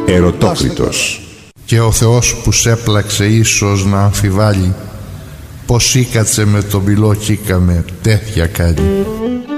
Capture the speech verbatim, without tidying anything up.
Ερωτόκριτος. Και ο Θεός που σ' έπλαξε ίσως να αμφιβάλλει, πως ήκατσε με τον πυλό κι ήκαμε τέτοια κάνει.